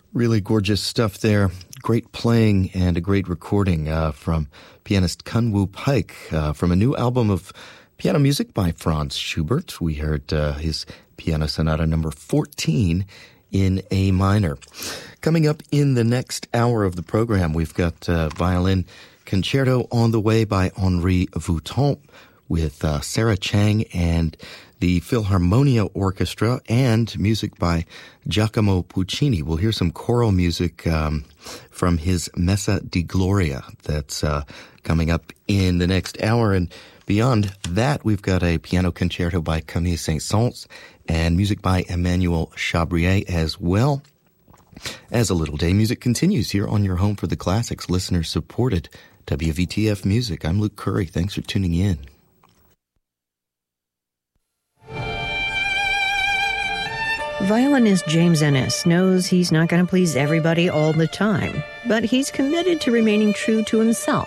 Really gorgeous stuff there. Great playing and a great recording from pianist Kun Woo Pike from a new album of piano music by Franz Schubert. We heard his Piano Sonata number 14 in A minor. Coming up in the next hour of the program, we've got violin concerto on the way by Henri Vouton with Sarah Chang and the Philharmonia Orchestra, and music by Giacomo Puccini. We'll hear some choral music from his Messa di Gloria that's coming up in the next hour. And beyond that, we've got a piano concerto by Camille Saint-Saëns and music by Emmanuel Chabrier as well. As A Little Day Music continues here on your home for the classics, listener-supported WVTF Music. I'm Luke Curry. Thanks for tuning in. Violinist James Ennis knows he's not going to please everybody all the time, but he's committed to remaining true to himself.